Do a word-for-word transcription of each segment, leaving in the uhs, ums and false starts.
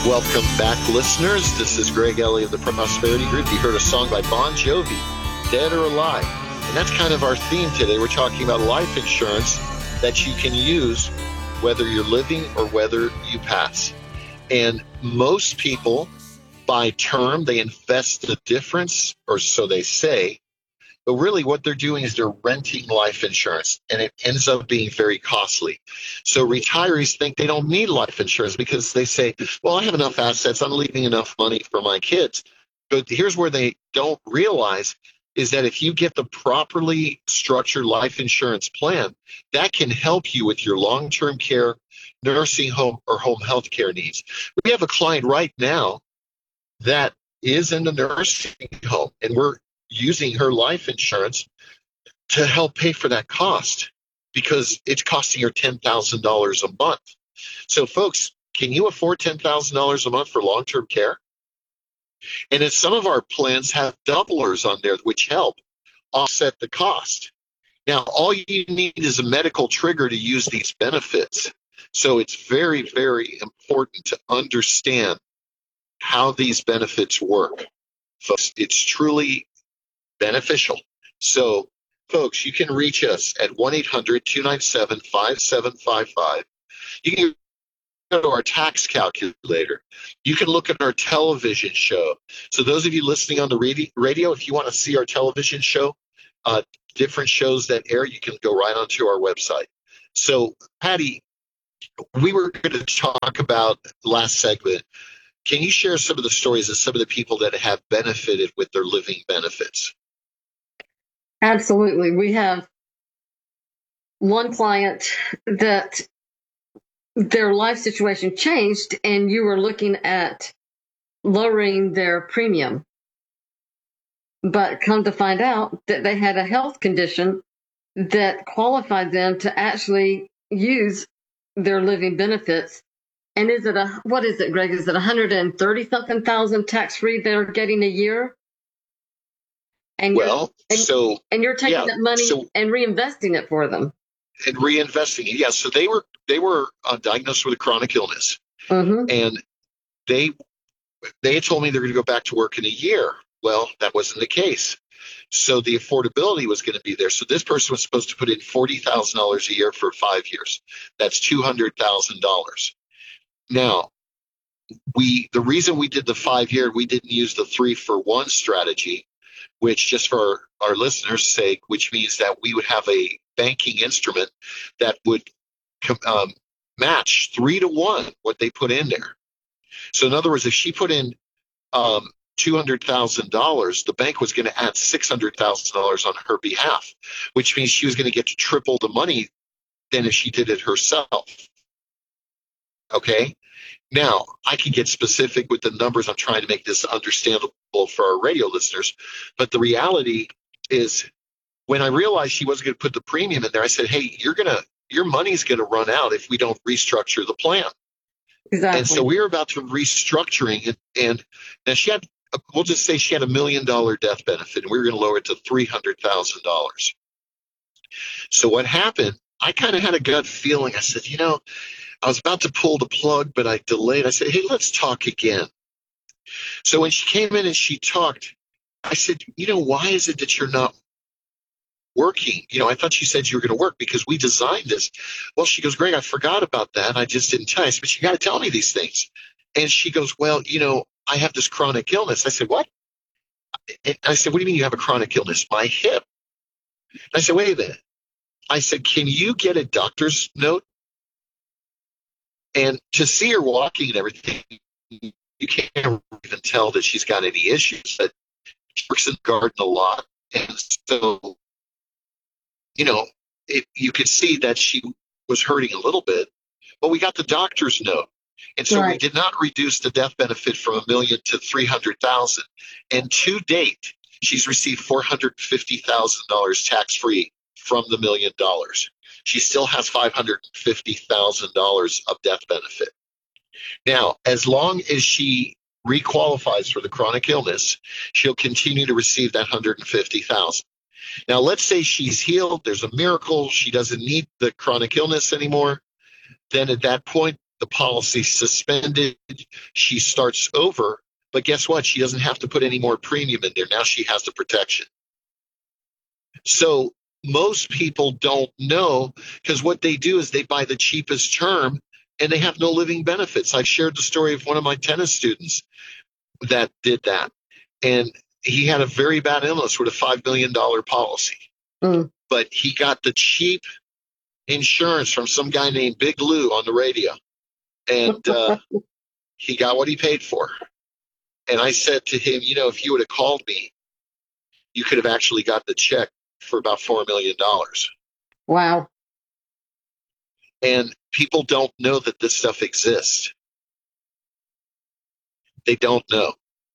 Welcome back, listeners. This is Greg Elliott of the Prosperity Group. You heard a song by Bon Jovi, Dead or Alive. And that's kind of our theme today. We're talking about life insurance that you can use whether you're living or whether you pass. And most people, by term, they invest the difference, or so they say. But really what they're doing is they're renting life insurance, and it ends up being very costly. So retirees think they don't need life insurance because they say, well, I have enough assets. I'm leaving enough money for my kids. But here's where they don't realize is that if you get the properly structured life insurance plan, that can help you with your long-term care, nursing home, or home health care needs. We have a client right now that is in the nursing home, and we're using her life insurance to help pay for that cost because it's costing her ten thousand dollars a month. So, folks, can you afford ten thousand dollars a month for long-term care? And if some of our plans have doublers on there, which help offset the cost. Now, all you need is a medical trigger to use these benefits. So it's very, very important to understand how these benefits work. Folks, it's truly beneficial. So, folks, you can reach us at one eight hundred two nine seven five seven five five. You can go to our tax calculator. You can look at our television show. So those of you listening on the radio, if you want to see our television show, uh, different shows that air, you can go right onto our website. So, Patty, we were going to talk about last segment. Can you share some of the stories of some of the people that have benefited with their living benefits? Absolutely. We have one client that their life situation changed, and you were looking at lowering their premium. But come to find out that they had a health condition that qualified them to actually use their living benefits. And is it a, what is it, Greg? Is it one hundred thirty something thousand tax free they're getting a year? And well, and, so and you're taking yeah, that money so, and reinvesting it for them. And reinvesting it, yeah. So they were they were uh, diagnosed with a chronic illness, mm-hmm. and they they had told me they're going to go back to work in a year. Well, that wasn't the case. So the affordability was going to be there. So this person was supposed to put in forty thousand dollars a year for five years. That's two hundred thousand dollars. Now, we the reason we did the five year, we didn't use the three for one strategy, which, just for our, our listeners' sake, which means that we would have a banking instrument that would um, match three to one what they put in there. So in other words, if she put in um, two hundred thousand dollars, the bank was going to add six hundred thousand dollars on her behalf, which means she was going to get to triple the money than if she did it herself. Okay? Now, I can get specific with the numbers. I'm trying to make this understandable for our radio listeners. But the reality is, when I realized she wasn't going to put the premium in there, I said, hey, you're going to, your money's going to run out if we don't restructure the plan. Exactly. And so we were about to restructuring it. And now she had, we'll just say she had a million dollar death benefit, and we were going to lower it to three hundred thousand dollars. So what happened, I kind of had a gut feeling. I said, you know, I was about to pull the plug, but I delayed. I said, hey, let's talk again. So when she came in and she talked, I said, you know, why is it that you're not working? You know, I thought you said you were going to work because we designed this. Well, she goes, Greg, I forgot about that. I just didn't tell you. I said, but you got to tell me these things. And she goes, well, you know, I have this chronic illness. I said, what? And I said, what do you mean you have a chronic illness? My hip. I said, wait a minute. I said, can you get a doctor's note? And to see her walking and everything, you can't even tell that she's got any issues. But she works in the garden a lot. And so, you know, it, you could see that she was hurting a little bit. But we got the doctor's note. And so right. we did not reduce the death benefit from a million to three hundred thousand. And to date, she's received four hundred fifty thousand dollars tax free from the million dollars. She still has five hundred fifty thousand dollars of death benefit. Now, as long as she requalifies for the chronic illness, she'll continue to receive that one hundred fifty thousand dollars. Now, let's say she's healed. There's a miracle. She doesn't need the chronic illness anymore. Then at that point, the policy suspended. She starts over, but guess what? She doesn't have to put any more premium in there. Now she has the protection. So most people don't know, because what they do is they buy the cheapest term and they have no living benefits. I've shared the story of one of my tennis students that did that. And he had a very bad illness with a five million dollars policy. Mm. But he got the cheap insurance from some guy named Big Lou on the radio. And uh, he got what he paid for. And I said to him, you know, if you would have called me, you could have actually got the check for about four million dollars. Wow. And people don't know that this stuff exists. They don't know.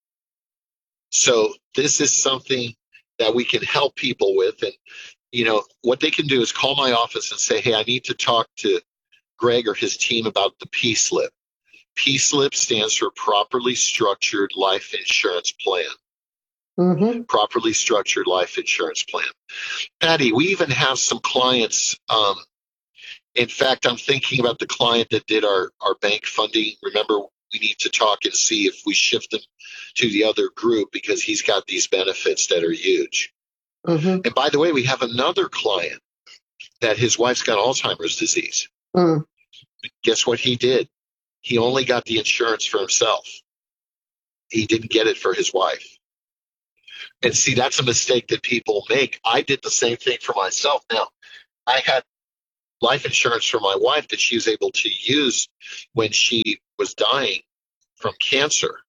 So this is something that we can help people with. And, you know, what they can do is call my office and say, hey, I need to talk to Greg or his team about the P SLIP. P SLIP stands for Properly Structured Life Insurance Plan. Mm-hmm. Properly Structured Life Insurance Plan. Patty, we even have some clients. Um, in fact, I'm thinking about the client that did our, our bank funding. Remember, we need to talk and see if we shift them to the other group because he's got these benefits that are huge. Mm-hmm. And by the way, we have another client that his wife's got Alzheimer's disease. Mm. Guess what he did? He only got the insurance for himself. He didn't get it for his wife. And see, that's a mistake that people make. I did the same thing for myself. Now, I had life insurance for my wife that she was able to use when she was dying from cancer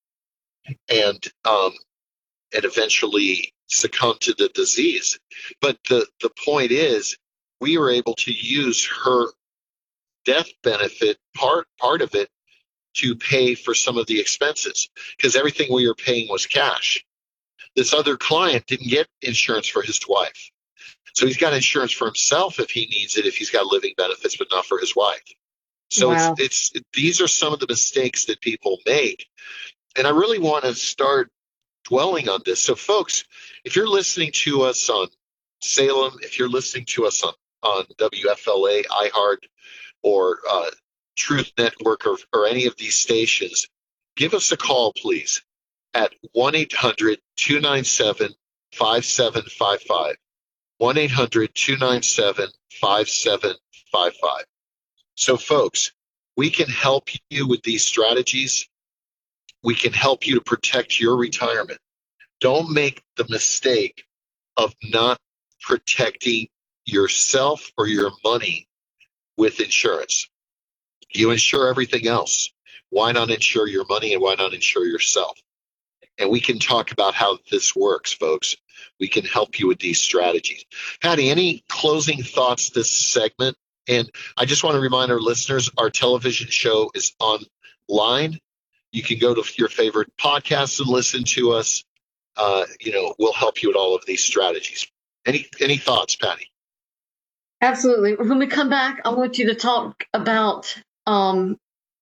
and um, and eventually succumbed to the disease. But the, the point is, we were able to use her death benefit, part part of it, to pay for some of the expenses because everything we were paying was cash. This other client didn't get insurance for his wife. So he's got insurance for himself if he needs it, if he's got living benefits, but not for his wife. So wow. it's, it's these are some of the mistakes that people make. And I really want to start dwelling on this. So folks, if you're listening to us on Salem, if you're listening to us on, on W F L A, iHeart, or uh, Truth Network, or, or any of these stations, give us a call, please, at one eight hundred two nine seven five seven five five. one eight hundred two nine seven five seven five five. So, folks, we can help you with these strategies. We can help you to protect your retirement. Don't make the mistake of not protecting yourself or your money with insurance. You insure everything else. Why not insure your money and why not insure yourself? And we can talk about how this works, folks. We can help you with these strategies. Patty, any closing thoughts this segment? And I just want to remind our listeners, our television show is online. You can go to your favorite podcast and listen to us. Uh, you know, we'll help you with all of these strategies. Any any thoughts, Patty? Absolutely. When we come back, I want you to talk about um,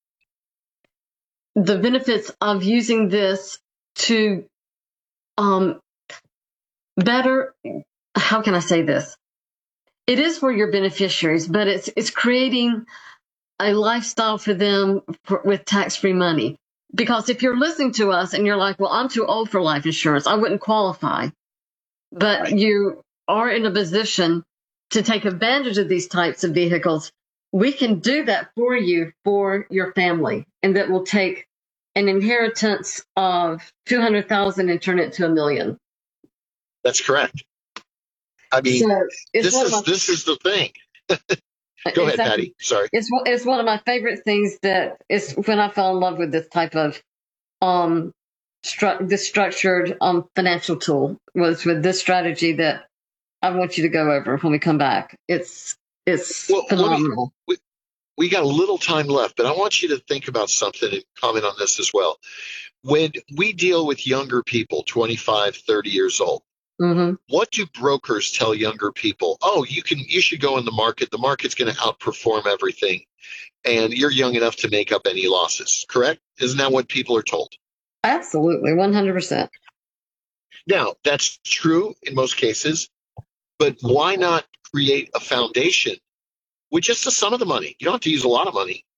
the benefits of using this to um, better, how can I say this? It is for your beneficiaries, but it's it's creating a lifestyle for them for, with tax-free money. Because if you're listening to us and you're like, well, I'm too old for life insurance, I wouldn't qualify. But right. You are in a position to take advantage of these types of vehicles. We can do that for you, for your family, and that will take an inheritance of two hundred thousand dollars and turn it to a million. That's correct. I mean, so this is my, this is the thing. Go ahead, Patty. Sorry. It's it's one of my favorite things that is when I fell in love with this type of um stru- this structured um financial tool was with this strategy that I want you to go over when we come back. It's it's well, phenomenal. Me, we, we got a little time left, but I want you to think about something and comment on this as well. When we deal with younger people, twenty-five, thirty years old, mm-hmm. What do brokers tell younger people? Oh, you can, you should go in the market. The market's going to outperform everything, and you're young enough to make up any losses. Correct? Isn't that what people are told? Absolutely, one hundred percent. Now, that's true in most cases, but why not create a foundation with just a sum of the money? You don't have to use a lot of money,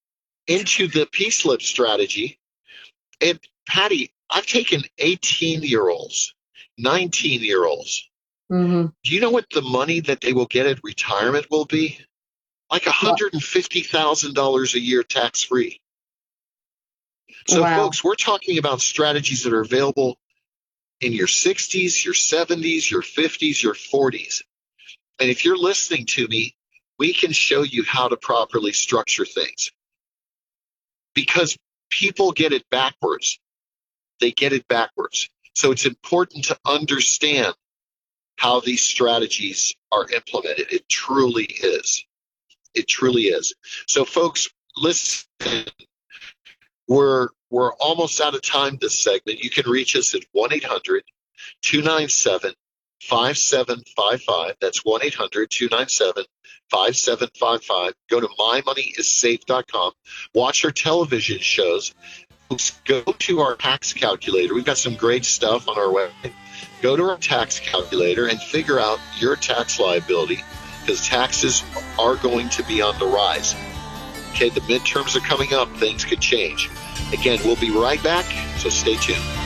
into the P-slip strategy. And Patty, I've taken eighteen-year-olds, nineteen-year-olds. Mm-hmm. Do you know what the money that they will get at retirement will be? Like one hundred fifty thousand dollars a year tax-free. So, wow. folks, we're talking about strategies that are available in your sixties, your seventies, your fifties, your forties. And if you're listening to me, we can show you how to properly structure things. Because people get it backwards. They get it backwards. So it's important to understand how these strategies are implemented. It truly is. It truly is. So, folks, listen. We're we're almost out of time this segment. You can reach us at one eight hundred two nine seven five seven five five. That's one eight hundred two nine seven five seven five five. Go to my money is safe dot com. Watch our television shows. Go to our tax calculator. We've got some great stuff on our website. Go to our tax calculator and figure out your tax liability, because taxes are going to be on the rise. Okay, the midterms are coming up. Things could change. Again, we'll be right back, so stay tuned.